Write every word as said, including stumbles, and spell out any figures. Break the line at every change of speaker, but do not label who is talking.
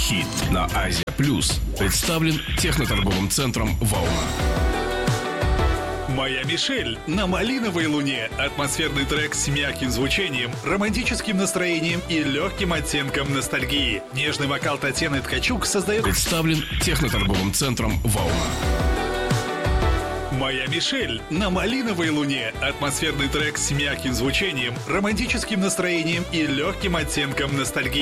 хит на Азия Плюс представлен техноторговым центром «Волна».
«Моя Мишель» на малиновой луне. Атмосферный трек с мягким звучанием, романтическим настроением и легким оттенком ностальгии. Нежный вокал Татьяны Ткачук создает...
Представлен техноторговым центром «Волна».
«Моя Мишель» на малиновой луне. Атмосферный трек с мягким звучанием, романтическим настроением и легким оттенком ностальгии.